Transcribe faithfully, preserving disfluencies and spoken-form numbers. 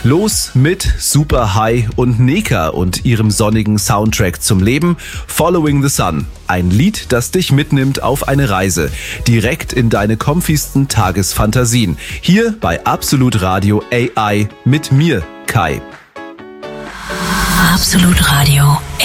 Los mit Super High und Neka und ihrem sonnigen Soundtrack zum Leben, Following the Sun. Ein Lied, das dich mitnimmt auf eine Reise, direkt in deine comfiesten Tagesfantasien. Hier bei Absolut Radio A I mit mir, Kai. Absolut Radio.